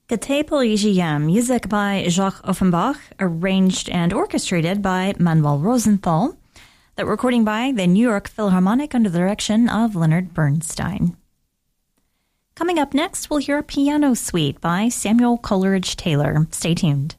Gate Parisienne, music by Jacques Offenbach, arranged and orchestrated by Manuel Rosenthal. That recording by the New York Philharmonic under the direction of Leonard Bernstein. Coming up next, we'll hear a piano suite by Samuel Coleridge Taylor. Stay tuned.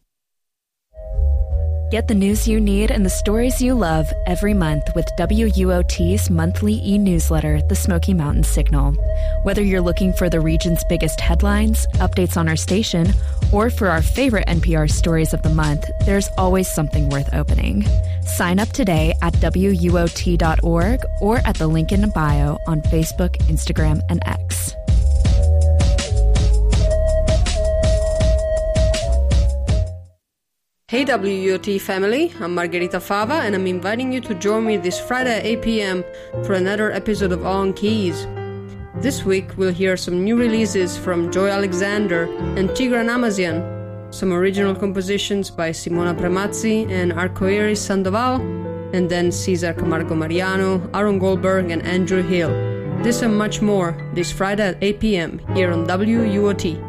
Get the news you need and the stories you love every month with WUOT's monthly e-newsletter, The Smoky Mountain Signal. Whether you're looking for the region's biggest headlines, updates on our station, or for our favorite NPR stories of the month, there's always something worth opening. Sign up today at WUOT.org or at the link in bio on Facebook, Instagram, and X. Hey WUOT family, I'm Margherita Fava and I'm inviting you to join me this Friday at 8 p.m. for another episode of On Keys. This week we'll hear some new releases from Joy Alexander and Tigran Amazian, some original compositions by Simona Premazzi and Arcoiris Sandoval, and then Cesar Camargo Mariano, Aaron Goldberg, and Andrew Hill. This and much more this Friday at 8 p.m. here on WUOT.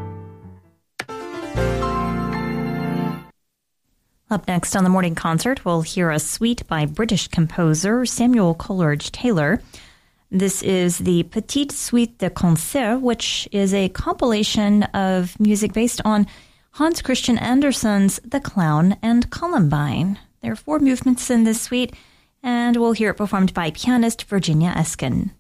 Up next on the morning concert, we'll hear a suite by British composer Samuel Coleridge Taylor. This is the Petite Suite de Concert, which is a compilation of music based on Hans Christian Andersen's The Clown and Columbine. There are 4 movements in this suite, and we'll hear it performed by pianist Virginia Eskin.